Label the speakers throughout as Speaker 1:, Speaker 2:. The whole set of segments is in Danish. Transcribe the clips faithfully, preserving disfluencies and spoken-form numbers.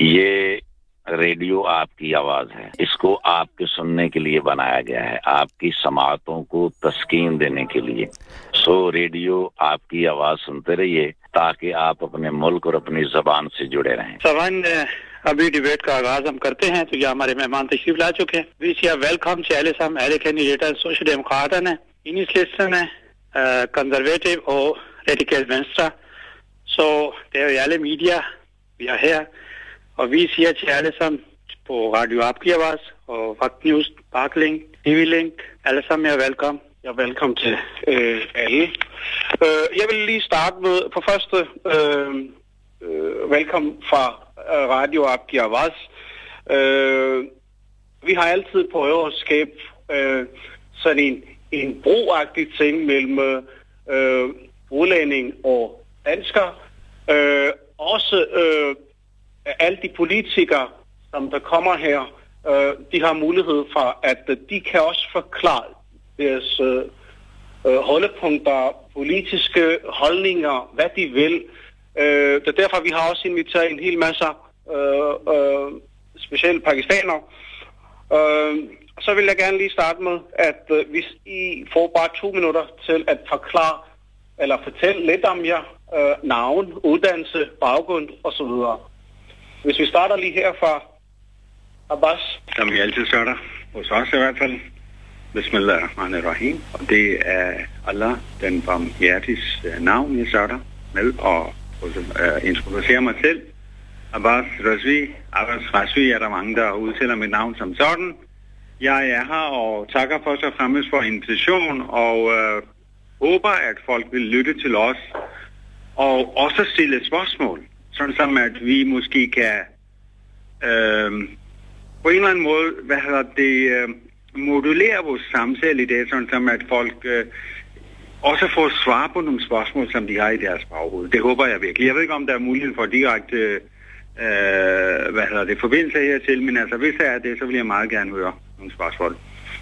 Speaker 1: ये रेडियो आपकी आवाज है, इसको आपके सुनने के लिए बनाया गया है, आपकी समातों को तस्कीन देने के लिए। सो रेडियो आपकी आवाज सुनते रहिए ताकि आप अपने मुल्क और अपनी जबान से जुड़े रहें।
Speaker 2: सवान अभी डिबेट का आगाज हम करते हैं, तो ये हमारे मेहमान तशरीफ ला चुके हैं। वीसिया welcome till allesammans, alle kandidater, Socialdemokraterne, Enhedslisten, Konservative og Radikale Venstre. Så det er jo i alle medier, vi er her. Og vi siger til alle sammen på Radio आपकी आवाज og Vagt News, Parklink, T V-link, alle sammen er velkommen.
Speaker 3: Ja, velkommen til øh, alle. Øh, jeg vil lige starte med på første øh, øh, velkommen fra øh, Radio आपकी आवाज. Øh, vi har altid prøvet at skabe øh, sådan en, en broagtig ting mellem øh, udlænding og danskere. Øh, også øh, alle de politikere, som der kommer her, øh, de har mulighed for, at de kan også forklare deres øh, holdepunkter, politiske holdninger, hvad de vil. Øh, det er derfor, vi har også inviteret en hel masse øh, øh, specielt pakistanere. Øh, så vil jeg gerne lige starte med, at øh, hvis I får bare to minutter til at forklare eller fortælle lidt om jer, øh, navn, uddannelse, baggrund osv. Hvis vi starter lige her fra Abbas.
Speaker 4: Som vi altid starter, hos os i hvert fald. Bismillahirrahmanirrahim. Og det er Allah, den barmhjertiges navn, jeg starter med at uh, introducere mig selv. Abbas Razvi. Abbas Razvi er der mange, der udtaler mit navn som sådan. Jeg er her og takker først og fremmest for invitationen og uh, håber, at folk vil lytte til os og også stille spørgsmål. Sådan som at vi måske kan øh, på en eller anden måde, hvad hedder det, øh, modulere vores samtale i det, sådan som at folk øh, også får svar på nogle spørgsmål, som de har i deres baghoved. Det håber jeg virkelig. Jeg ved ikke, om der er mulighed for direkte øh, hvad hedder det, forbindelse hertil, men altså hvis der er det, så vil jeg meget gerne høre nogle spørgsmål.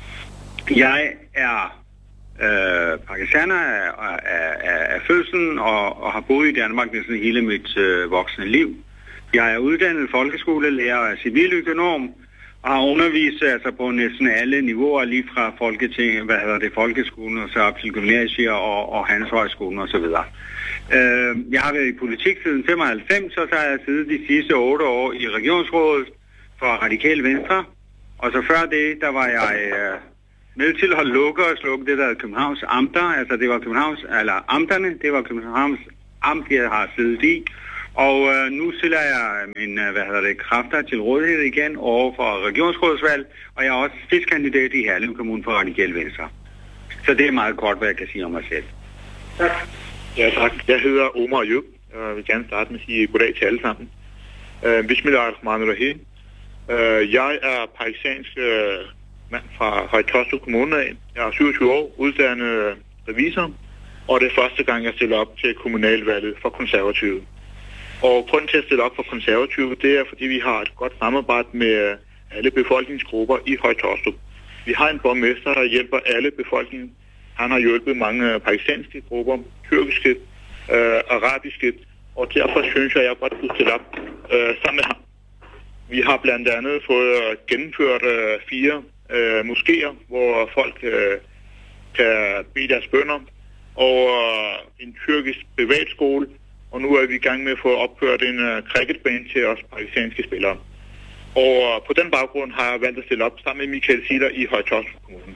Speaker 4: Jeg er Øh, pakistaner af, af, af, af fødslen og, og har boet i Danmark næsten hele mit øh, voksne liv. Jeg er uddannet folkeskolelærer og er civiløkonom og har undervist altså på næsten alle niveauer, lige fra folketing, hvad hedder det, folkeskolen og så op til gymnasier og, og handelshøjskolen og så videre. Øh, jeg har været i politik siden femoghalvfems, og så har jeg siddet de sidste otte år i regionsrådet for Radikale Venstre. Og så før det, der var jeg øh, med til at lukke og slukke det, der er Københavns Amter. Altså det var Københavns, eller Amterne, det var Københavns Amt, jeg har siddet i. Og øh, nu stiller jeg min, hvad hedder det, kræfter til rådighed igen over for regionsrådsvalg, og jeg er også spidskandidat i Herlev Kommune for Radikale Venstre. Så det er meget kort, hvad jeg kan sige om mig selv.
Speaker 3: Tak. Ja, tak. Jeg hedder Omar Ayub. Jeg vil gerne starte med at sige goddag til alle sammen. Uh, Bismillahirrahmanirrahim. Uh, jeg er pakistansk uh, mand fra Høje-Taastrup Kommune. Jeg er syvogtyve år, uddannet revisor, og det er første gang, jeg stiller op til kommunalvalget for konservative. Og grunden til at stille op for konservative, det er, fordi vi har et godt samarbejde med alle befolkningsgrupper i Høje-Taastrup. Vi har en borgmester, der hjælper alle befolkningen. Han har hjulpet mange pakistanske grupper, tyrkiske, øh, arabiske, og derfor synes jeg, at jeg godt kunne stille op øh, sammen med ham. Vi har blandt andet fået gennemført øh, fire øh, moskéer, hvor folk øh, kan bede deres bønner, og øh, en tyrkisk privatskole, og nu er vi i gang med at få opført en uh, cricketbane til os pakistanske spillere. Og uh, på den baggrund har jeg valgt at stille op sammen med Michael Sitter i Høje-Taastrup Kommune.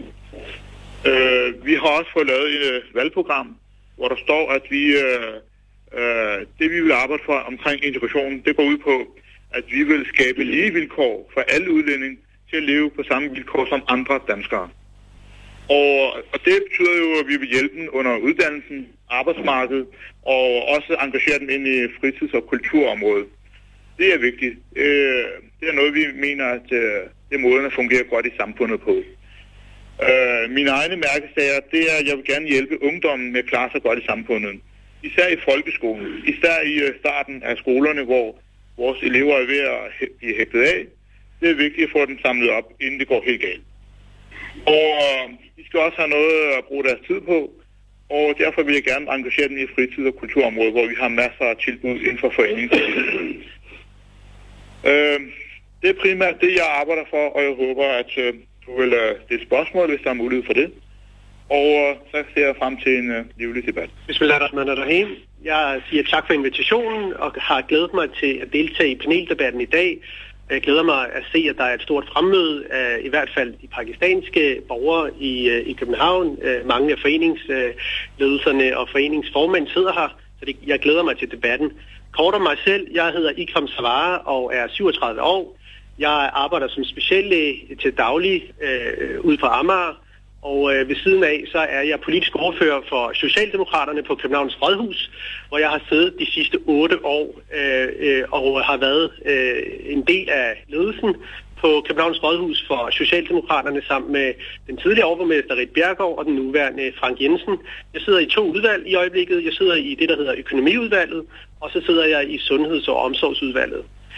Speaker 3: Uh, vi har også fået lavet et uh, valgprogram, hvor der står, at vi uh, uh, det vi vil arbejde for omkring integrationen, det går ud på, at vi vil skabe lige vilkår for alle udlændinge til at leve på samme vilkår som andre danskere. Og, og det betyder jo, at vi vil hjælpe dem under uddannelsen, arbejdsmarkedet, og også engagere dem ind i fritids- og kulturområdet. Det er vigtigt. Øh, det er noget, vi mener, at øh, det er måden at fungere godt i samfundet på. Øh, mine egne mærkesager, det er, at jeg vil gerne hjælpe ungdommen med at klare sig godt i samfundet. Især i folkeskolen. Især i øh, starten af skolerne, hvor vores elever er ved at blive hægtet af. Det er vigtigt at få dem samlet op, inden det går helt galt. Og øh, de skal også have noget at bruge deres tid på. Og derfor vil jeg gerne engagere dem i fritids- og kulturområdet, hvor vi har masser af tilbud inden for foreningen. Øh, det er primært det, jeg arbejder for, og jeg håber, at øh, du vil øh, stille spørgsmål, hvis der er mulighed for det. Og øh, så ser jeg frem til en øh, livlig debat.
Speaker 5: Bismillahirrahmanirrahim. Jeg siger tak for invitationen og har glædet mig til at deltage i paneldebatten i dag. Jeg glæder mig at se, at der er et stort fremmøde af i hvert fald de pakistanske borgere i, i København. Mange af foreningsledelserne og foreningsformænd sidder her, så det, jeg glæder mig til debatten. Kort om mig selv. Jeg hedder Ikram Savara og er syvogtredive år. Jeg arbejder som speciallæge til daglig øh, ude på Amager. Og øh, ved siden af, så er jeg politisk ordfører for Socialdemokraterne på Københavns Rådhus, hvor jeg har siddet de sidste otte år øh, øh, og har været øh, en del af ledelsen på Københavns Rådhus for Socialdemokraterne sammen med den tidligere overborgmester Ritt Bjerregaard og den nuværende Frank Jensen. Jeg sidder i to udvalg i øjeblikket. Jeg sidder i det, der hedder økonomiudvalget, og så sidder jeg i sundheds- og omsorgsudvalget.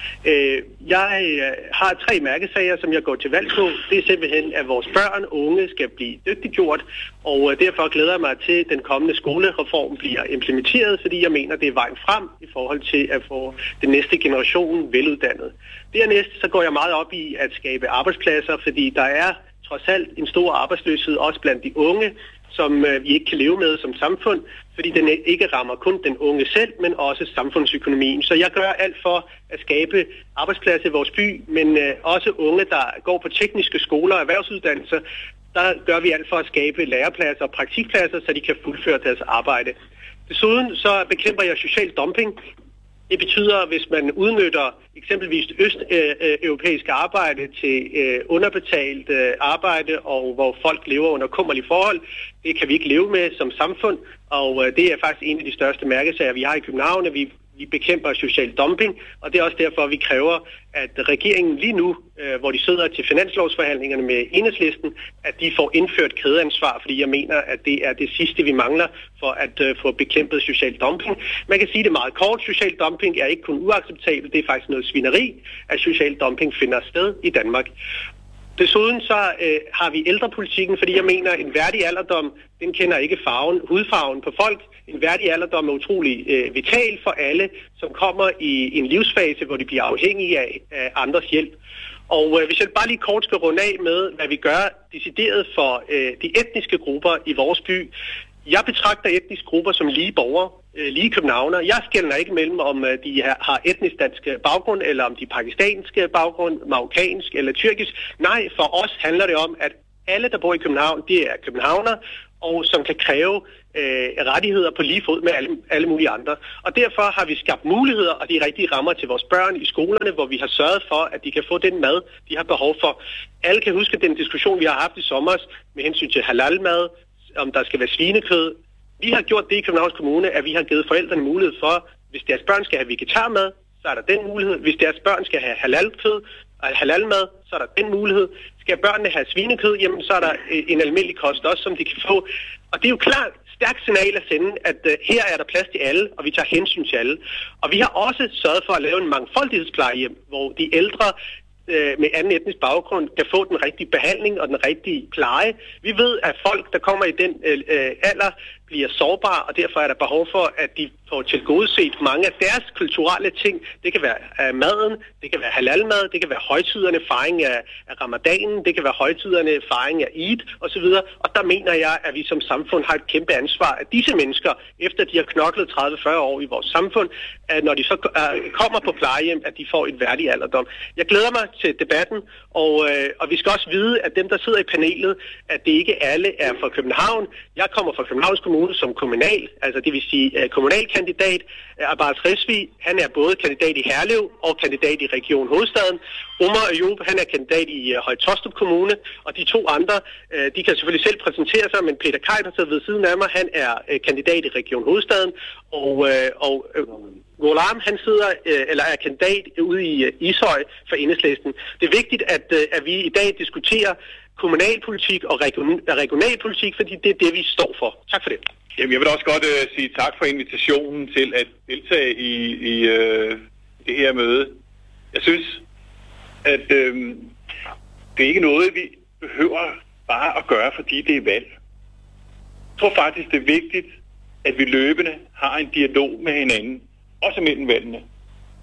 Speaker 5: Jeg har tre mærkesager, som jeg går til valg på. Det er simpelthen, at vores børn og unge skal blive dygtiggjort, og derfor glæder jeg mig til, at den kommende skolereform bliver implementeret, fordi jeg mener, det er vejen frem i forhold til at få den næste generation veluddannet. Dernæst så går jeg meget op i at skabe arbejdspladser, fordi der er trods alt en stor arbejdsløshed også blandt de unge, som øh, vi ikke kan leve med som samfund, fordi den ikke rammer kun den unge selv, men også samfundsøkonomien. Så jeg gør alt for at skabe arbejdspladser i vores by, men øh, også unge, der går på tekniske skoler og erhvervsuddannelser, der gør vi alt for at skabe lærepladser og praktikpladser, så de kan fuldføre deres arbejde. Desuden så bekæmper jeg social dumping. Det betyder, hvis man udnytter eksempelvis østeuropæisk arbejde til øh, underbetalt øh, arbejde, og hvor folk lever under kummerlige forhold, det kan vi ikke leve med som samfund, og øh, det er faktisk en af de største mærkesager, vi har i København, at vi, vi bekæmper social dumping, og det er også derfor, vi kræver, at regeringen lige nu, øh, hvor de sidder til finanslovsforhandlingerne med Enhedslisten, at de får indført kædeansvar, fordi jeg mener, at det er det sidste, vi mangler for at øh, få bekæmpet social dumping. Man kan sige det meget kort. Social dumping er ikke kun uacceptabelt, det er faktisk noget svineri, at social dumping finder sted i Danmark. Desuden så øh, har vi ældrepolitikken, fordi jeg mener, at en værdig alderdom, den kender ikke farven, hudfarven på folk. En værdig alderdom er utrolig øh, vital for alle, som kommer i, i en livsfase, hvor de bliver afhængige af, af andres hjælp. Og øh, hvis jeg bare lige kort skal runde af med, hvad vi gør decideret for øh, de etniske grupper i vores by. Jeg betragter etniske grupper som lige borgere, øh, lige københavner. Jeg skelner ikke mellem, om øh, de har etnisk dansk baggrund, eller om de er pakistanske baggrund, marokkansk eller tyrkisk. Nej, for os handler det om, at alle, der bor i København, det er københavnere, og som kan kræve øh, rettigheder på lige fod med alle, alle mulige andre. Og derfor har vi skabt muligheder og de rigtige rammer til vores børn i skolerne, hvor vi har sørget for, at de kan få den mad, de har behov for. Alle kan huske den diskussion, vi har haft i sommer med hensyn til halalmad, om der skal være svinekød. Vi har gjort det i Københavns Kommune, at vi har givet forældrene mulighed for, hvis deres børn skal have vegetarmad, så er der den mulighed. Hvis deres børn skal have halalkød og halalmad, så er der den mulighed. Skal børnene have svinekød, jamen så er der en almindelig kost også, som de kan få. Og det er jo klart stærkt signal at sende, at uh, her er der plads til alle, og vi tager hensyn til alle. Og vi har også sørget for at lave en mangfoldighedsplejehjem, hvor de ældre med anden etnisk baggrund kan få den rigtige behandling og den rigtige pleje. Vi ved, at folk, der kommer i den øh, alder, bliver sårbare, og derfor er der behov for, at de får tilgodeset mange af deres kulturelle ting. Det kan være uh, maden, det kan være halalmad, det kan være højtiderne, fejring af, af ramadanen, det kan være højtiderne, fejring af Eid osv. Og der mener jeg, at vi som samfund har et kæmpe ansvar, at disse mennesker, efter de har knoklet tredive til fyrre år i vores samfund, at når de så uh, kommer på plejehjem, at de får et værdigt alderdom. Jeg glæder mig til debatten, og, øh, og vi skal også vide, at dem, der sidder i panelet, at det ikke alle er fra København. Jeg kommer fra Københavns Kommune som kommunal, altså det vil sige uh, kommunalkandidat. Abbas Rizvi, han er både kandidat i Herlev og kandidat i Region Hovedstaden. Omar Ayub, han er kandidat i uh, Høje Taastrup Kommune, og de to andre, uh, de kan selvfølgelig selv præsentere sig, men Peter Kaj, der sidder ved siden af mig, han er uh, kandidat i Region Hovedstaden, og, uh, og uh, Ghulam, han sidder, uh, eller er kandidat ude i uh, Ishøj for Enhedslisten. Det er vigtigt, at, uh, at vi i dag diskuterer kommunalpolitik og region, regionalpolitik, fordi det er det, vi står for. Tak for det.
Speaker 6: Jamen, jeg vil også godt uh, sige tak for invitationen til at deltage i, i uh, det her møde. Jeg synes, at uh, det er ikke noget, vi behøver bare at gøre, fordi det er valg. Jeg tror faktisk, det er vigtigt, at vi løbende har en dialog med hinanden, også mellem valgene.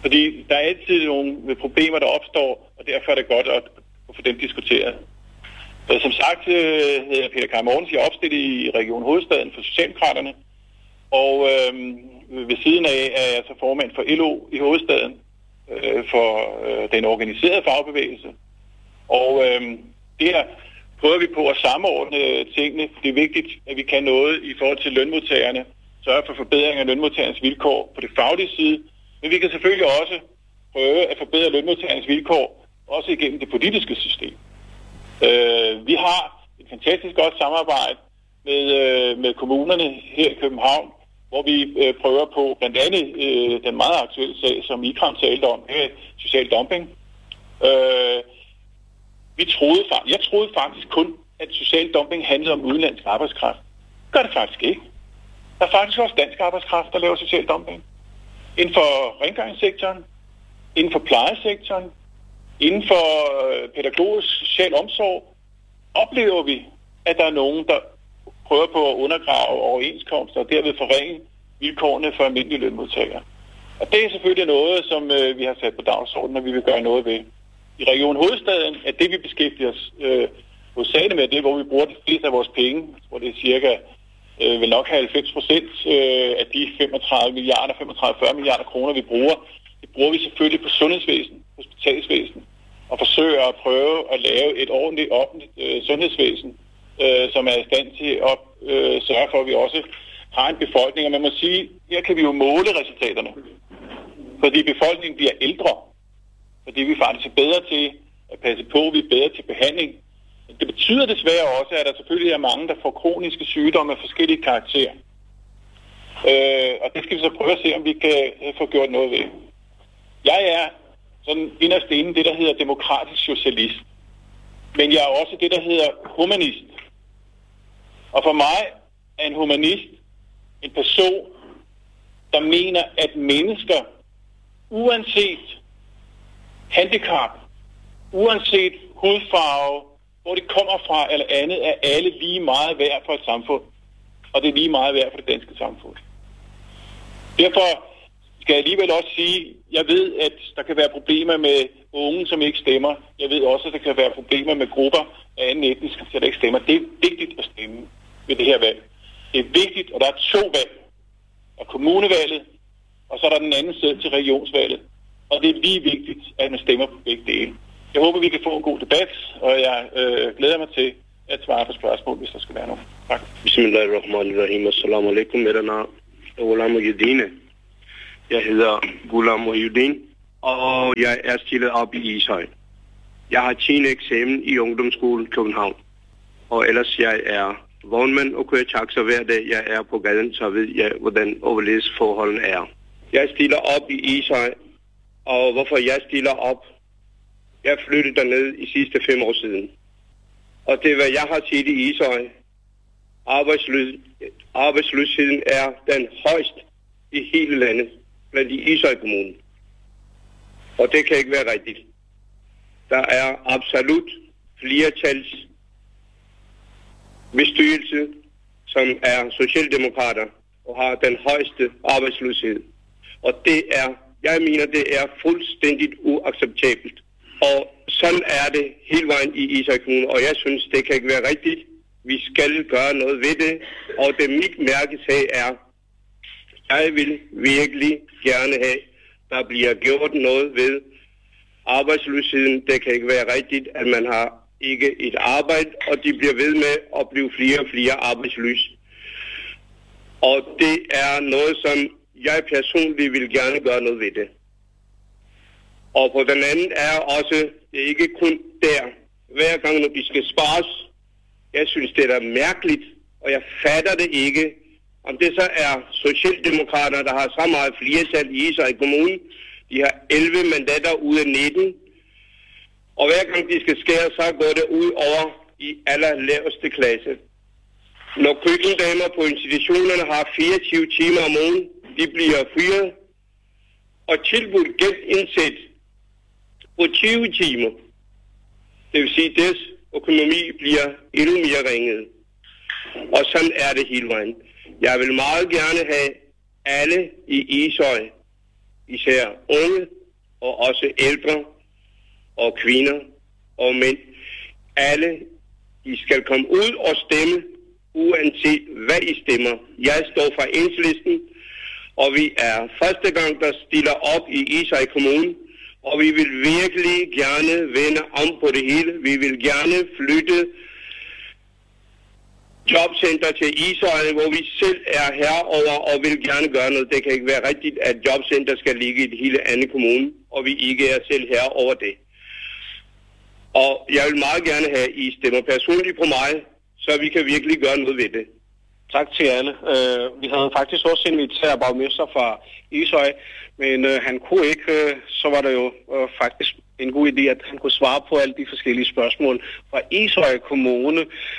Speaker 6: Fordi der er altid nogle problemer, der opstår, og derfor er det godt at, at få dem diskuteret. Så som sagt øh, hedder Peter Kaj Mortensen, jeg er opstillet i Region Hovedstaden for Socialdemokraterne, og øh, ved siden af er jeg så formand for L O i Hovedstaden, øh, for øh, den organiserede fagbevægelse. Og øh, der prøver vi på at samordne tingene. Det er vigtigt, at vi kan noget i forhold til lønmodtagerne, sørge for forbedring af lønmodtagernes vilkår på det faglige side, men vi kan selvfølgelig også prøve at forbedre lønmodtagernes vilkår, også igennem det politiske system. Øh, vi har et fantastisk godt samarbejde med, øh, med kommunerne her i København, hvor vi øh, prøver på blandt andet øh, den meget aktuelle sag, som Ikram talte om, her social dumping. Øh, vi troede, jeg troede faktisk kun, at social dumping handlede om udenlandsk arbejdskraft. Det gør det faktisk ikke. Der er faktisk også dansk arbejdskraft, der laver social dumping. Inden for rengøringssektoren, inden for plejesektoren, inden for pædagogisk social omsorg, oplever vi, at der er nogen, der prøver på at undergrave overenskomster og derved forringe vilkårene for almindelige lønmodtagere. Og det er selvfølgelig noget, som øh, vi har sat på dagsordenen, og vi vil gøre noget ved. I Region Hovedstaden er det, vi beskæftiger os øh, hovedsageligt med, det hvor vi bruger de fleste af vores penge, hvor det er cirka øh, vel nok halvfems procent øh, af de femogtredive milliarder, femogtredive til fyrre milliarder kroner, vi bruger. Det bruger vi selvfølgelig på sundhedsvæsen, hospitalsvæsen, og forsøger at prøve at lave et ordentligt offentligt øh, sundhedsvæsen, øh, som er i stand til at øh, sørge for, at vi også har en befolkning. Og man må sige, her kan vi jo måle resultaterne, fordi befolkningen bliver ældre, fordi vi faktisk er bedre til at passe på, vi er bedre til behandling. Det betyder desværre også, at der selvfølgelig er mange, der får kroniske sygdomme af forskellige karakterer. Øh, og det skal vi så prøve at se, om vi kan få gjort noget ved. Jeg er sådan inderst inde det, der hedder demokratisk socialist. Men jeg er også det, der hedder humanist. Og for mig er en humanist en person, der mener, at mennesker, uanset handicap, uanset hudfarve, hvor de kommer fra eller andet, er alle lige meget værd for et samfund. Og det er lige meget værd for det danske samfund. Derfor skal jeg alligevel også sige, jeg ved, at der kan være problemer med unge, som ikke stemmer. Jeg ved også, at der kan være problemer med grupper af anden etnisk, der ikke stemmer. Det er vigtigt at stemme ved det her valg. Det er vigtigt, og der er to valg. Der er kommunevalget, og så er der den anden side til regionsvalget. Og det er lige vigtigt, at man stemmer på begge dele. Jeg håber, vi kan få en god debat, og jeg øh, glæder mig til at svare på spørgsmål, hvis der skal være nogen. Tak.
Speaker 7: Bismillahirrahmanirrahim. Assalamu alaikum. Mit navn er Ghulam Muhyiddin. Jeg hedder Ghulam Muhyiddin, og jeg er stillet op i Ishøj. Jeg har tiende eksamen i ungdomsskolen København, og ellers jeg er vognmand og kører taxa hver dag. Jeg er på gaden, så ved jeg, hvordan overlevelsesforholdene er. Jeg stiller op i Ishøj, og hvorfor jeg stiller op? Jeg flyttede derned i sidste fem år siden. Og det er, hvad jeg har set i Ishøj. Arbejdsløs, arbejdsløsheden er den højst i hele landet, blandt i Ishøj Kommune. Og det kan ikke være rigtigt. Der er absolut flertals bestyrelse, som er socialdemokrater og har den højeste arbejdsløshed. Og det er, jeg mener, det er fuldstændigt uacceptabelt. Og sådan er det hele vejen i Ishøj Kommune, og jeg synes, det kan ikke være rigtigt. Vi skal gøre noget ved det, og det mit mærkesag er, jeg vil virkelig gerne have, der bliver gjort noget ved arbejdsløsheden. Det kan ikke være rigtigt, at man har ikke et arbejde, og de bliver ved med at blive flere og flere arbejdsløse. Og det er noget, som jeg personligt vil gerne gøre noget ved det. Og på den anden er også, det er ikke kun der, hver gang når de skal spares. Jeg synes, det er mærkeligt, og jeg fatter det ikke, om det så er socialdemokrater, der har så meget flertal i Ishøj Kommune. De har elleve mandater ud af nitten. Og hver gang de skal skære, så går det ud over i allerlaveste klasse. Når køkkendamer på institutionerne har fireogtyve timer om ugen, de bliver fyret og tilbudt genindsæt på tyve timer. Det vil sige, at deres økonomi bliver endnu mere ringet. Og sådan er det hele vejen. Jeg vil meget gerne have alle i Ishøj især unge og også ældre og kvinder og mænd. Alle, I skal komme ud og stemme, uanset hvad I stemmer. Jeg står fra Enhedslisten, og vi er første gang, der stiller op i Ishøj Kommune, og vi vil virkelig gerne vende om på det hele. Vi vil gerne flytte jobcenter til Ishøj, hvor vi selv er herover og vil gerne gøre noget. Det kan ikke være rigtigt, at jobcenter skal ligge i det hele andet kommune, og vi ikke er selv herover det. Og jeg vil meget gerne have, at I stemmer personligt på mig, så vi kan virkelig gøre noget ved det.
Speaker 5: Tak til alle. Uh, vi havde faktisk også inviteret borgmester fra Ishøj, men uh, han kunne ikke. Uh, så var det jo uh, faktisk en god idé, at han kunne svare på alle de forskellige spørgsmål fra Ishøj Kommune.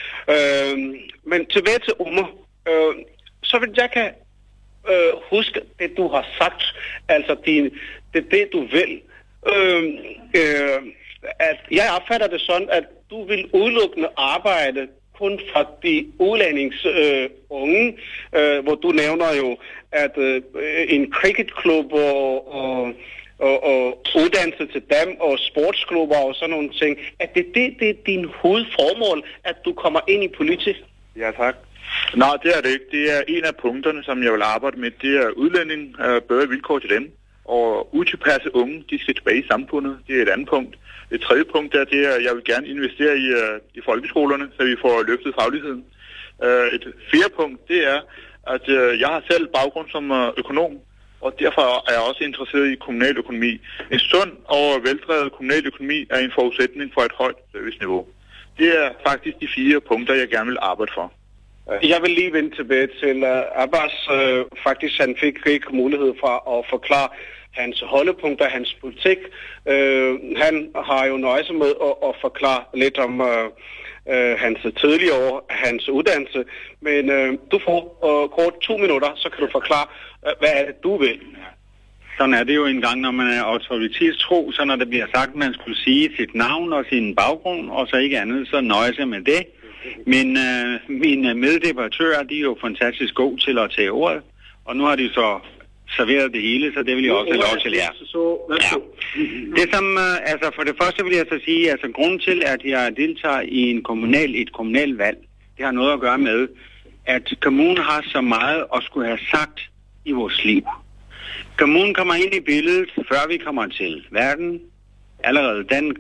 Speaker 5: Uh, men tilbage til Umar. Uh, så vil jeg kan uh, huske det, du har sagt. Altså, din, det er det, du vil. Uh, uh, at jeg opfatter det sådan, at du vil udelukkende arbejde kun for de udlændings øh, unge, øh, hvor du nævner jo, at øh, en cricketklub og, og, og, og uddannelse til dem og sportsklubber og sådan nogle ting, at det, det, det er din hovedformål, at du kommer ind i politik?
Speaker 3: Ja, tak. Nej, det er det ikke. Det er en af punkterne, som jeg vil arbejde med. Det er udlænding, øh, bedre vilkår til dem. Og utilpasse unge, de skal tilbage i samfundet. Det er et andet punkt. Det tredje punkt er, det er, at jeg vil gerne investere i, uh, i folkeskolerne, så vi får løftet fagligheden. Uh, et fjerde punkt, det er, at uh, jeg har selv baggrund som uh, økonom, og derfor er jeg også interesseret i kommunal økonomi. En sund og veldrevet kommunal økonomi er en forudsætning for et højt serviceniveau. Det er faktisk de fire punkter, jeg gerne vil arbejde for.
Speaker 5: Jeg vil lige vende tilbage til uh, Abbas. Uh, faktisk han fik ikke mulighed for at forklare hans holdepunkter, hans politik. Uh, han har jo nøjes med at, at forklare lidt om uh, uh, hans tidligere år, hans uddannelse. Men uh, du får uh, kort to minutter, så kan du forklare, uh, hvad er det, du vil.
Speaker 4: Sådan er det jo engang, når man er autoritetstro, så når det bliver sagt, at man skulle sige sit navn og sin baggrund, og så ikke andet, så nøjes jeg med det. Men øh, mine meddebattører, de er jo fantastisk gode til at tage ordet, og nu har de så serveret det hele, så det vil jeg også have lov til jer. Ja. Det som, øh, altså for det første vil jeg så sige, altså grunden til, at jeg deltager i en kommunal, et kommunalt valg, det har noget at gøre med, at kommunen har så meget at skulle have sagt i vores liv. Kommunen kommer ind i billedet, før vi kommer til verden, allerede den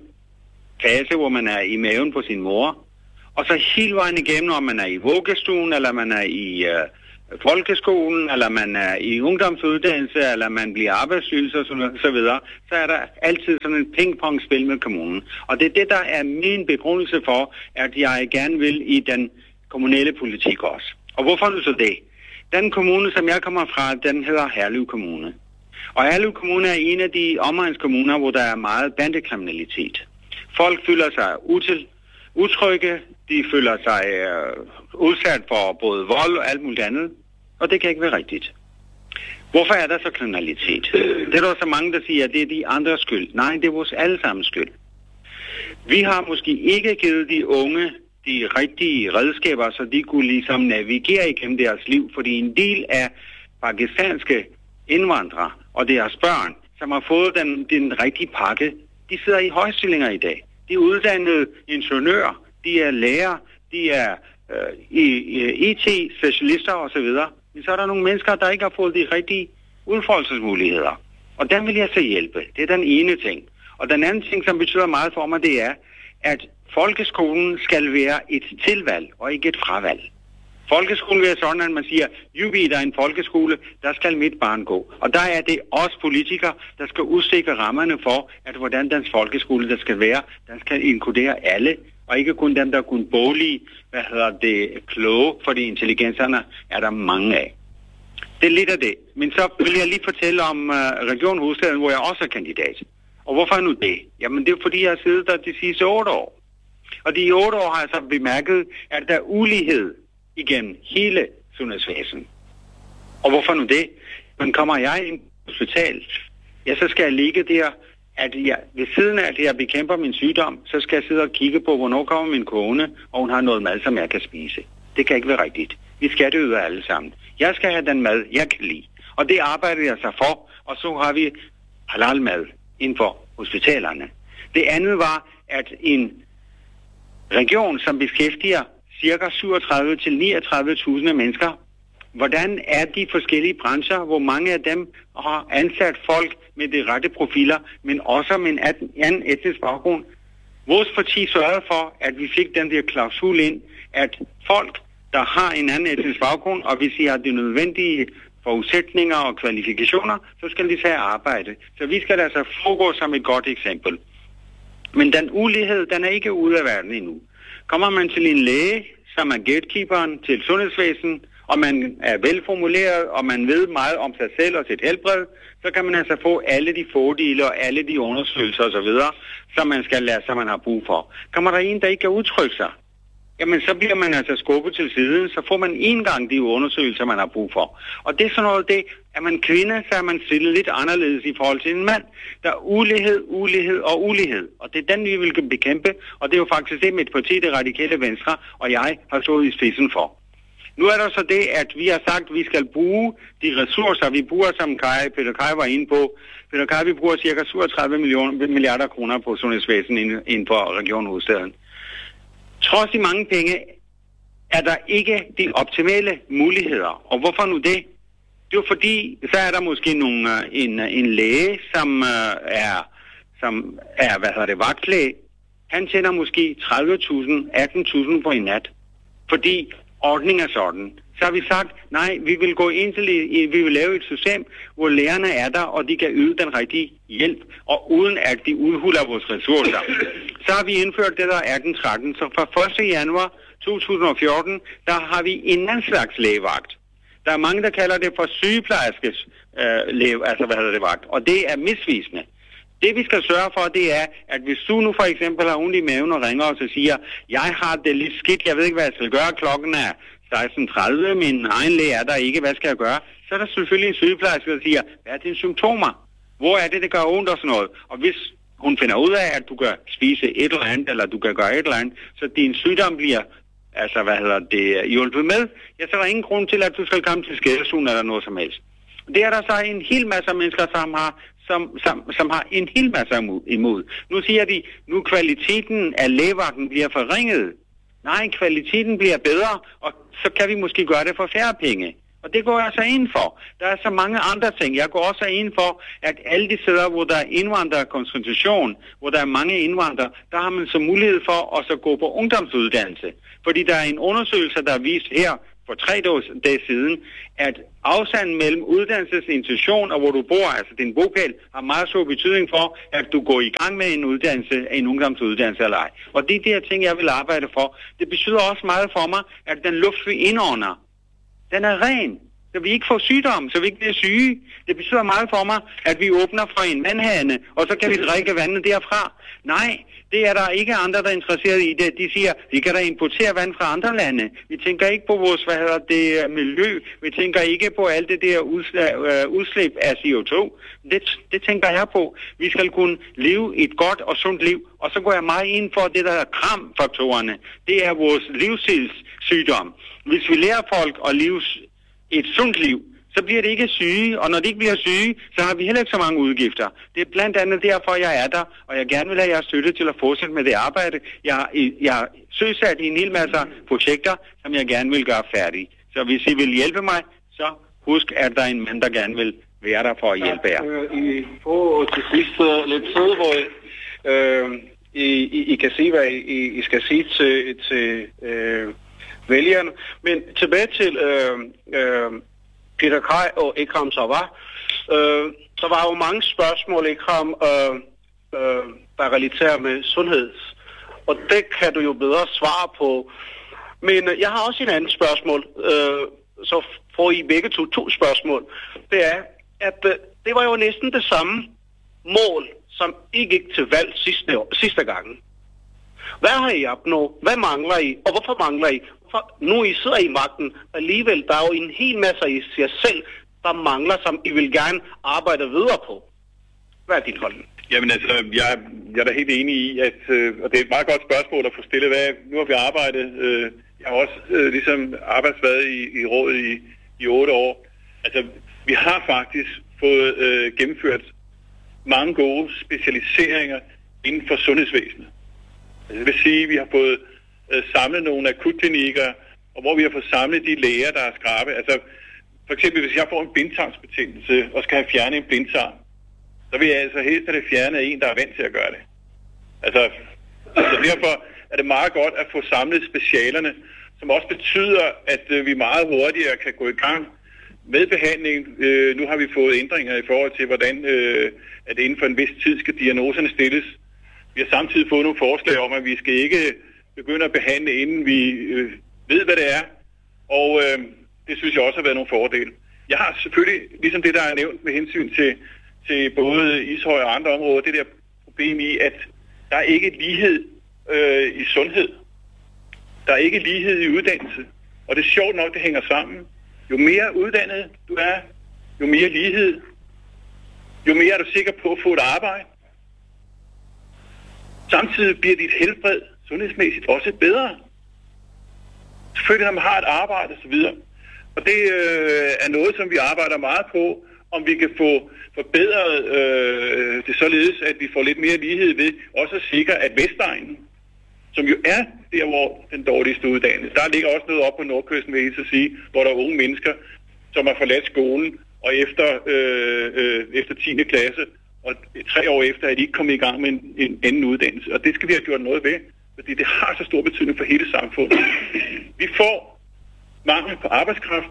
Speaker 4: fase, hvor man er i maven på sin mor, og så hele vejen igennem, om man er i vuggestuen, eller man er i øh, folkeskolen, eller man er i ungdomsuddannelse, eller man bliver arbejdsløs og så, så videre, så er der altid sådan en pingpong-spil med kommunen. Og det er det, der er min begrundelse for, at jeg gerne vil i den kommunale politik også. Og hvorfor nu så det? Den kommune, som jeg kommer fra, den hedder Herlev Kommune. Og Herlev Kommune er en af de omegnskommuner, hvor der er meget bandekriminalitet. Folk føler sig util utrygge, de føler sig øh, udsat for både vold og alt muligt andet, og det kan ikke være rigtigt. Hvorfor er der så kriminalitet? Det er der så mange, der siger, at det er de andres skyld. Nej, det er vores allesammens skyld. Vi har måske ikke givet de unge de rigtige redskaber, så de kunne ligesom navigere igennem deres liv, fordi en del af pakistanske indvandrere og deres børn, som har fået den, den rigtige pakke, de sidder i højstillinger i dag. De er uddannede ingeniører, de er lærer, de er øh, I T-specialister osv. Men så er der nogle mennesker, der ikke har fået de rigtige udfoldelsesmuligheder. Og den vil jeg så hjælpe. Det er den ene ting. Og den anden ting, som betyder meget for mig, det er, at folkeskolen skal være et tilvalg og ikke et fravalg. Folkeskolen vil være sådan, at man siger, jubi, der er en folkeskole, der skal mit barn gå. Og der er det os politikere, der skal udstikke rammerne for, at hvordan den folkeskole, der skal være, den skal inkludere alle, og ikke kun dem, der er kun bolige, hvad hedder det, kloge, fordi intelligenserne er der mange af. Det er lidt af det. Men så vil jeg lige fortælle om uh, Region Hovedstaden, hvor jeg også er kandidat. Og hvorfor nu det? Jamen det er fordi, jeg har siddet der de sidste otte år. Og de otte år har jeg så bemærket, at der er ulighed igennem hele sundhedsvæsenet. Og hvorfor nu det? Men kommer jeg ind på hospital, ja, så skal jeg ligge der, at jeg, ved siden af, at jeg bekæmper min sygdom, så skal jeg sidde og kigge på, hvornår kommer min kone, og hun har noget mad, som jeg kan spise. Det kan ikke være rigtigt. Vi skal det ud af alle sammen. Jeg skal have den mad, jeg kan lide. Og det arbejder jeg så for. Og så har vi halalmad inden for hospitalerne. Det andet var, at en region, som beskæftiger cirka syvogtredive til niogtredive tusind mennesker, hvordan er de forskellige brancher, hvor mange af dem har ansat folk med de rette profiler, men også med en anden etnisk baggrund. Vores parti sørgede for, at vi fik den der klausul ind, at folk, der har en anden etnisk baggrund, og hvis de har de nødvendige forudsætninger og kvalifikationer, så skal de tage arbejde. Så vi skal altså foregå som et godt eksempel. Men den ulighed, den er ikke ude af verden endnu. Kommer man til en læge, som er gatekeeperen til sundhedsvæsen, og man er velformuleret, og man ved meget om sig selv og sit helbred, så kan man altså få alle de fordele og alle de undersøgelser osv., som man skal lade, som man har brug for. Kommer der en, der ikke kan udtrykke sig, jamen så bliver man altså skubbet til siden, så får man en gang de undersøgelser, man har brug for. Og det er sådan noget, det er man kvinde, så er man stillet lidt anderledes i forhold til en mand. Der er ulighed, ulighed og ulighed, og det er den, vi vil bekæmpe, og det er jo faktisk det, mit parti, det radikale Venstre, og jeg har stået i spidsen for. Nu er der så det, at vi har sagt, at vi skal bruge de ressourcer, vi bruger, som Kai, Peter Kai var inde på. Peter Kai, vi bruger cirka syvogtredive milliarder kroner på sundhedsvæsen inden for Region Hovedstaden. Trods de mange penge, er der ikke de optimale muligheder. Og hvorfor nu det? Det er jo fordi, så er der måske nogle, en, en læge, som er, som er hvad hedder det, vagtlæge. Han tjener måske tredive tusind, atten tusind på en nat. Fordi ordningen er sådan. Så har vi sagt, nej, vi vil gå ind til, vi vil lave et system, hvor lærerne er der, og de kan yde den rigtige hjælp, og uden at de udhuler vores ressourcer. Så har vi indført det der atten tretten, så fra første januar to tusind og fjorten, der har vi en anden slags lægevagt. Der er mange, der kalder det for sygeplejerskes øh, læge, altså hvad hedder det vagt, og det er misvisende. Det vi skal sørge for, det er, at hvis du nu for eksempel har ondt i maven og ringer os og siger, jeg har det lidt skidt, jeg ved ikke, hvad jeg skal gøre, klokken er seksten tredive, min egen læge er der ikke, hvad skal jeg gøre? Så er der selvfølgelig en sygeplejerske, der siger, hvad er dine symptomer? Hvor er det, det gør ondt og sådan noget? Og hvis hun finder ud af, at du kan spise et eller andet, eller du kan gøre et eller andet, så din sygdom bliver, altså hvad hedder det, hjulpet med, ja, så er der ingen grund til, at du skal komme til skadestuen eller noget som helst. Det er der så en hel masse mennesker, som har Som, som, som har en hel masse imod. Nu siger de, nu kvaliteten af lægevagten bliver forringet. Nej, kvaliteten bliver bedre, og så kan vi måske gøre det for færre penge. Og det går jeg så ind for. Der er så mange andre ting. Jeg går også ind for, at alle de steder, hvor der er indvandrerkoncentration, hvor der er mange indvandrere, der har man så mulighed for at så gå på ungdomsuddannelse. Fordi der er en undersøgelse, der er vist her for tre dage siden, at afstanden mellem uddannelsesinstitution og hvor du bor, altså din bopæl, har meget stor betydning for, at du går i gang med en uddannelse, en ungdomsuddannelse eller ej. Og det er de her ting, jeg vil arbejde for. Det betyder også meget for mig, at den luft, vi indånder, den er ren. Så vi ikke får sygdom, så vi ikke bliver syge. Det betyder meget for mig, at vi åbner for en vandhane, og så kan vi drikke vandet derfra. Nej, det er der ikke andre, der er interesseret i det. De siger, vi kan da importere vand fra andre lande. Vi tænker ikke på vores, hvad hedder det, miljø. Vi tænker ikke på alt det der udslip af C O to. Det, det tænker jeg på. Vi skal kunne leve et godt og sundt liv. Og så går jeg meget ind for det, der er kramfaktorerne. Det er vores livsstilssygdom. Hvis vi lærer folk at leve et sundt liv, så bliver det ikke syge, og når de ikke bliver syge, så har vi heller ikke så mange udgifter. Det er blandt andet derfor, jeg er der, og jeg gerne vil have jeres støtte til at fortsætte med det arbejde. Jeg, jeg har søsat i en hel masse projekter, som jeg gerne vil gøre færdige. Så hvis I vil hjælpe mig, så husk, at der er en mand, der gerne vil være der for at hjælpe jer.
Speaker 8: Ja, I får til sidst uh, lidt tid, hvor uh, I, I, I kan sige, hvad I, I skal sige til, til uh, vælgerne. Men tilbage til uh, uh, Peter Kai og Ikram Sarwar. Øh, der var jo mange spørgsmål, Ikram, øh, øh, der relaterer med sundhed. Og det kan du jo bedre svare på. Men øh, jeg har også en anden spørgsmål. Øh, så får I begge to to spørgsmål. Det er, at øh, det var jo næsten det samme mål, som I gik til valg sidste, sidste gang. Hvad har I opnået? Hvad mangler I? Og hvorfor mangler I? Nu I sidder i magten, alligevel der er jo en hel masse i sig selv, der mangler, som I vil gerne arbejde videre på. Hvad er din holdning?
Speaker 6: Jamen altså, jeg, jeg er da helt enig i, at øh, og det er et meget godt spørgsmål at få stillet. Hvad, nu har vi arbejdet, øh, jeg har også øh, ligesom arbejdsværet i, i rådet i, i otte år. Altså, Vi har faktisk fået øh, gennemført mange gode specialiseringer inden for sundhedsvæsenet. Det vil sige, at vi har fået øh, samlet nogle akutklinikker, og hvor vi har fået samlet de læger, der er skrabe. Altså, for eksempel, hvis jeg får en blindtarmsbetændelse og skal have fjernet en blindtarm, så vil jeg altså helst have det fjernet af en, der er vant til at gøre det. Altså, altså derfor er det meget godt at få samlet specialerne, som også betyder, at øh, vi meget hurtigere kan gå i gang med behandling. Øh, nu har vi fået ændringer i forhold til, hvordan øh, at inden for en vis tid skal diagnoserne stilles. Vi har samtidig fået nogle forslag om, at vi skal ikke begynde at behandle, inden vi øh, ved, hvad det er. Og øh, det synes jeg også har været nogle fordele. Jeg har selvfølgelig, ligesom det, der er nævnt med hensyn til, til både Ishøj og andre områder, det der problem i, at der er ikke lighed øh, i sundhed. Der er ikke lighed i uddannelse. Og det er sjovt nok, det hænger sammen. Jo mere uddannet du er, jo mere lighed, jo mere er du sikker på at få et arbejde. Samtidig bliver dit helbred sundhedsmæssigt også bedre. Selvfølgelig, når man har et arbejde osv. Og det øh, er noget, som vi arbejder meget på, om vi kan få forbedret øh, det således, at vi får lidt mere lighed ved også at sikre, at Vestegnen, som jo er der, hvor den dårligste uddannelse, der ligger også noget op på Nordkysten, vil jeg så sige, hvor der er unge mennesker, som har forladt skolen, og efter, øh, øh, efter tiende klasse, og tre år efter, er de ikke kommet i gang med en, en anden uddannelse. Og det skal vi have gjort noget ved, fordi det har så stor betydning for hele samfundet. Vi får mangel på arbejdskraft,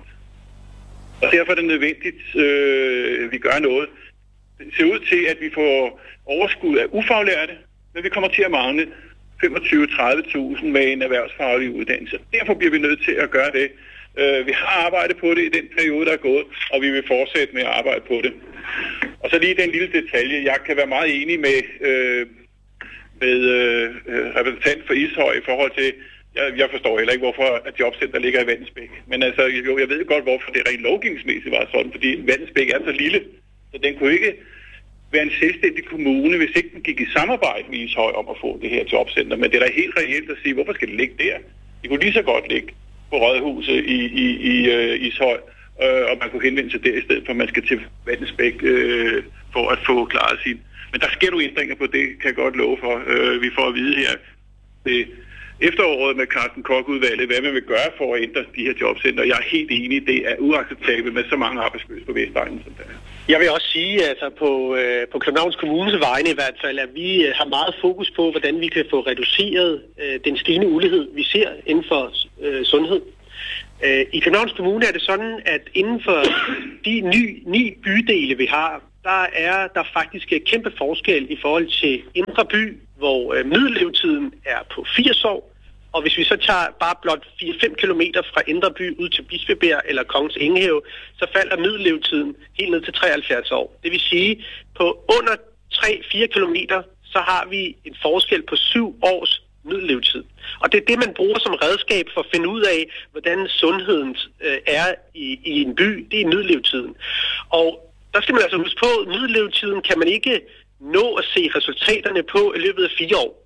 Speaker 6: og derfor er det nødvendigt, øh, at vi gør noget. Det ser ud til, at vi får overskud af ufaglærte, men vi kommer til at mangle femogtyve til tredive tusind med en erhvervsfaglig uddannelse. Derfor bliver vi nødt til at gøre det. Uh, vi har arbejdet på det i den periode, der er gået, og vi vil fortsætte med at arbejde på det. Og så lige den lille detalje. Jeg kan være meget enig med, øh, med øh, repræsentant for Ishøj i forhold til, jeg, jeg forstår heller ikke, hvorfor at jobcenter ligger i Vallensbæk. Men altså, jo, jeg ved godt, hvorfor det rent lovgivningsmæssigt var sådan, fordi Vallensbæk er så lille, så den kunne ikke være en selvstændig kommune, hvis ikke den gik i samarbejde med Ishøj om at få det her jobcenter. Men det er da helt reelt at sige, hvorfor skal det ligge der? Det kunne lige så godt ligge på Rådhuset i, i, i uh, Ishøj, uh, og man kunne henvende sig der i stedet for, at man skal til Vallensbæk uh, for at få klaret sin. Men der sker nogle ændringer på det, kan jeg godt love for. Uh, vi får at vide her det efteråret med Carsten Koch-udvalget, hvad man vil gøre for at ændre de her jobcenter. Jeg er helt enig, det er uacceptabelt med så mange arbejdsløse på Vestegnen, som der er.
Speaker 5: Jeg vil også sige, altså på, øh, på Københavns Kommunes vegne i hvert fald, at vi øh, har meget fokus på, hvordan vi kan få reduceret øh, den stigende ulighed, vi ser inden for øh, sundhed. Øh, I Københavns Kommune er det sådan, at inden for de ny, ni bydele, vi har, der er der faktisk et kæmpe forskel i forhold til Indre By, hvor øh, middellevetiden er på firs år. Og hvis vi så tager bare blot fire til fem kilometer fra Indre By ud til Bispebjerg eller Kongens Engehave, så falder middellevetiden helt ned til treoghalvfjerds år. Det vil sige, på under tre til fire kilometer, så har vi en forskel på syv års middellevetid. Og det er det, man bruger som redskab for at finde ud af, hvordan sundheden øh, er i, i en by. Det er middellevetiden. Og der skal man altså huske på, at middellevetiden kan man ikke nå at se resultaterne på i løbet af fire år.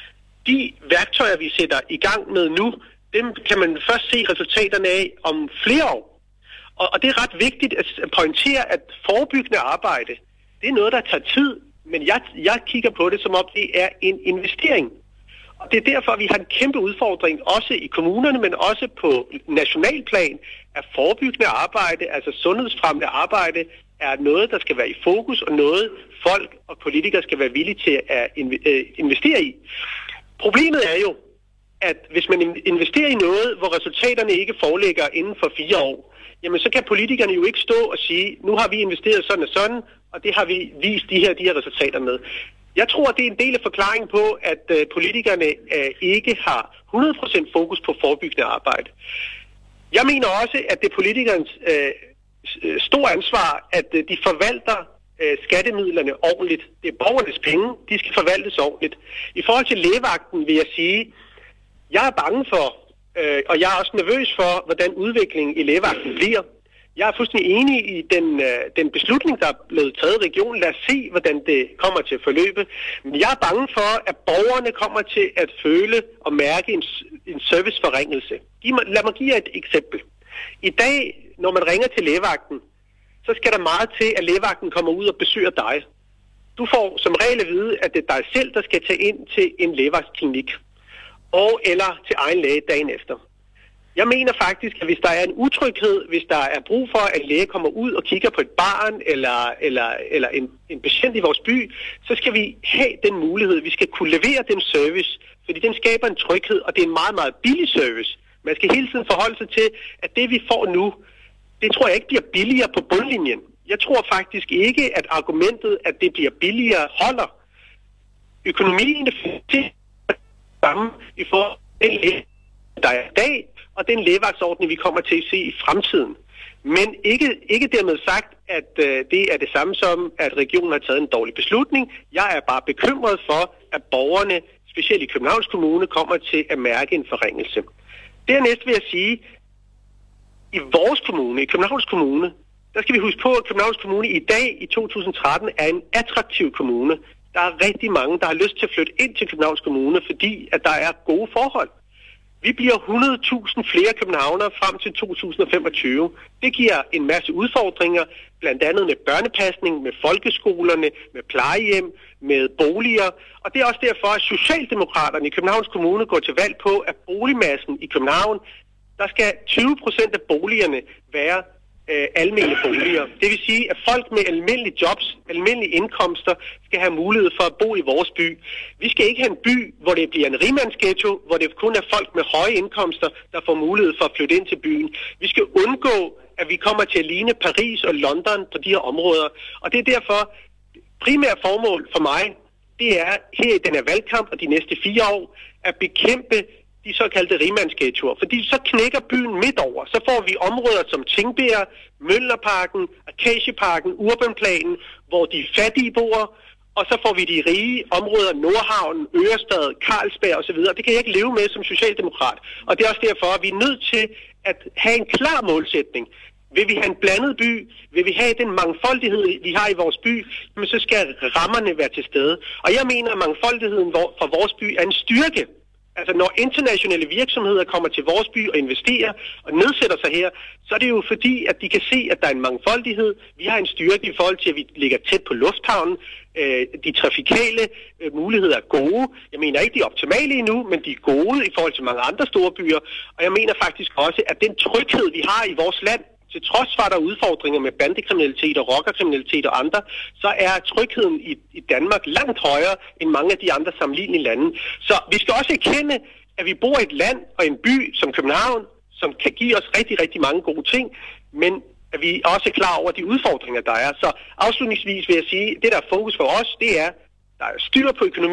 Speaker 5: De værktøjer, vi sætter i gang med nu, dem kan man først se resultaterne af om flere år. Og, og det er ret vigtigt at pointere, at forebyggende arbejde, det er noget, der tager tid, men jeg, jeg kigger på det, som om det er en investering. Og det er derfor, at vi har en kæmpe udfordring, også i kommunerne, men også på nationalplan, at forebyggende arbejde, altså sundhedsfremmende arbejde, er noget, der skal være i fokus, og noget folk og politikere skal være villige til at investere i. Problemet er jo, at hvis man investerer i noget, hvor resultaterne ikke foreligger inden for fire år, jamen så kan politikerne jo ikke stå og sige, nu har vi investeret sådan og sådan, og det har vi vist de her, de her resultater med. Jeg tror, at det er en del af forklaringen på, at uh, politikerne uh, ikke har hundrede procent fokus på forebyggende arbejde. Jeg mener også, at det er politikernes uh, stor ansvar, at uh, de forvalter uh, skattemidlerne ordentligt. Det er borgernes penge, de skal forvaltes ordentligt. I forhold til lægevagten vil jeg sige, jeg er bange for, uh, og jeg er også nervøs for, hvordan udviklingen i lægevagten bliver. Jeg er fuldstændig enig i den, øh, den beslutning, der er blevet taget i regionen. Lad os se, hvordan det kommer til at forløbe. Men jeg er bange for, at borgerne kommer til at føle og mærke en, en serviceforringelse. Lad mig give jer et eksempel. I dag, når man ringer til lægevagten, så skal der meget til, at lægevagten kommer ud og besøger dig. Du får som regel at vide, at det er dig selv, der skal tage ind til en lægevagtsklinik, og eller til egen læge dagen efter. Jeg mener faktisk, at hvis der er en utryghed, hvis der er brug for, at en læge kommer ud og kigger på et barn eller, eller, eller en, en patient i vores by, så skal vi have den mulighed. Vi skal kunne levere den service, fordi den skaber en tryghed, og det er en meget, meget billig service. Man skal hele tiden forholde sig til, at det vi får nu, det tror jeg ikke bliver billigere på bundlinjen. Jeg tror faktisk ikke, at argumentet, at det bliver billigere, holder. Økonomien er samme i forhold til den læge, der er i dag, og den lægevagtsordning, vi kommer til at se i fremtiden. Men ikke, ikke dermed sagt, at øh, det er det samme som, at regionen har taget en dårlig beslutning. Jeg er bare bekymret for, at borgerne, specielt i Københavns Kommune, kommer til at mærke en forringelse. Dernæst vil jeg sige, i vores kommune, i Københavns Kommune, der skal vi huske på, at Københavns Kommune i dag, i to tusind tretten, er en attraktiv kommune. Der er rigtig mange, der har lyst til at flytte ind til Københavns Kommune, fordi at der er gode forhold. Vi bliver hundrede tusind flere københavnere frem til to tusind femogtyve. Det giver en masse udfordringer, blandt andet med børnepasning, med folkeskolerne, med plejehjem, med boliger. Og det er også derfor, at Socialdemokraterne i Københavns Kommune går til valg på, at boligmassen i København, der skal tyve procent af boligerne være øh, almene boliger. Det vil sige, at folk med almindelige jobs, almindelige indkomster, skal have mulighed for at bo i vores by. Vi skal ikke have en by, hvor det bliver en rigmandsghetto, hvor det kun er folk med høje indkomster, der får mulighed for at flytte ind til byen. Vi skal undgå, at vi kommer til at ligne Paris og London på de her områder. Og det er derfor, primært formål for mig, det er her i den her valgkamp og de næste fire år, at bekæmpe de såkaldte rigmandsghettoer. Fordi så knækker byen midt over. Så får vi områder som Tingbjerg, Møllerparken, Akacieparken, Urbanplanen, hvor de fattige bor, og så får vi de rige områder, Nordhavn, Ørestad, Carlsberg osv. Det kan jeg ikke leve med som socialdemokrat. Og det er også derfor, at vi er nødt til at have en klar målsætning. Vil vi have en blandet by? Vil vi have den mangfoldighed, vi har i vores by? Men så skal rammerne være til stede. Og jeg mener, at mangfoldigheden for vores by er en styrke. Altså når internationale virksomheder kommer til vores by og investerer og nedsætter sig her, så er det jo fordi, at de kan se, at der er en mangfoldighed. Vi har en styrke i forhold til, at vi ligger tæt på lufthavnen. De trafikale muligheder er gode. Jeg mener ikke, de er optimale endnu, men de er gode i forhold til mange andre store byer. Og jeg mener faktisk også, at den tryghed, vi har i vores land, til trods for, at der er udfordringer med bandekriminalitet og rockerkriminalitet og andre, så er trygheden i, i Danmark langt højere end mange af de andre sammenlignelige lande. Så vi skal også erkende, at vi bor i et land og en by som København, som kan give os rigtig, rigtig mange gode ting, men at vi også er klar over de udfordringer, der er. Så afslutningsvis vil jeg sige, at det, der er fokus for os, det er, der er styr på økonomien.